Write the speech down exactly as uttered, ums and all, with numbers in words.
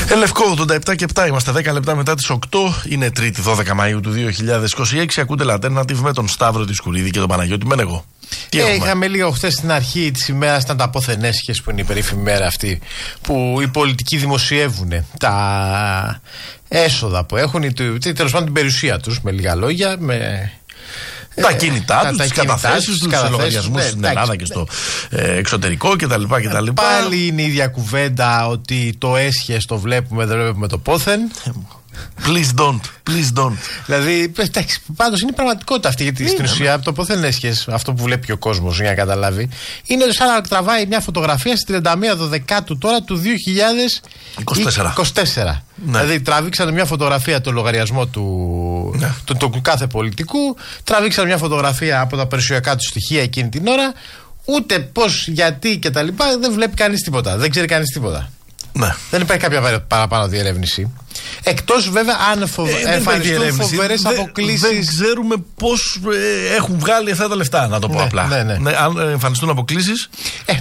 Ελευκό ογδόντα επτά και επτά, είμαστε δέκα λεπτά μετά τις οκτώ. Είναι Τρίτη δώδεκα Μαΐου του δύο χιλιάδες είκοσι έξι. Ακούτε Alternative με τον Σταύρο τη Σκουρίδη και τον Παναγιώτη Μένεγο. Τι ε, είχαμε λίγο χθες στην αρχή της ημέρας, ήταν τα πόθεν έσχες, που είναι η περίφημη μέρα αυτή, που οι πολιτικοί δημοσιεύουν τα έσοδα που έχουν, τέλος πάντων την περιουσία τους, με λίγα λόγια, με... τα κινητά τους, τις καταθέσεις τους, τους λογαριασμούς στην Ελλάδα και στο ε, εξωτερικό κτλ. Πάλι είναι η ίδια κουβέντα ότι το έσχες το βλέπουμε, δεν βλέπουμε το πόθεν. Please don't, please don't. Δηλαδή, εντάξει, πάντως είναι πραγματικότητα αυτή, γιατί στην ουσία το πόθεν έσχες, αυτό που βλέπει ο κόσμος για να καταλάβει, είναι σαν να τραβάει μια φωτογραφία στις τριάντα μία Δεκάτου τώρα του δύο χιλιάδες είκοσι τέσσερα. Ναι. Δηλαδή, τραβήξανε μια φωτογραφία το λογαριασμό του, ναι. του, του, του κάθε πολιτικού, τραβήξανε μια φωτογραφία από τα περιουσιακά του στοιχεία εκείνη την ώρα, ούτε πώς, γιατί κτλ. Δεν βλέπει κανείς τίποτα, δεν ξέρει κανείς τίποτα. Ναι. Δεν υπάρχει κάποια παραπάνω διερεύνηση. Εκτός βέβαια αν φοβ... ε, εμφανιστούν φοβερές αποκλίσεις. Δεν ξέρουμε πώς ε, έχουν βγάλει αυτά τα λεφτά, να το πω ναι, απλά. Ναι, ναι. Ναι, αν εμφανιστούν αποκλίσεις. Ε,